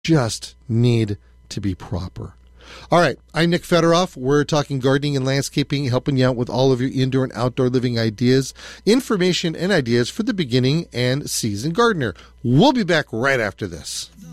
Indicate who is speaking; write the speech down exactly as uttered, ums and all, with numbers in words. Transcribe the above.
Speaker 1: just need to be proper. All right, I'm Nick Federoff. We're talking gardening and landscaping, helping you out with all of your indoor and outdoor living ideas, information and ideas for the beginning and seasoned gardener. We'll be back right after this.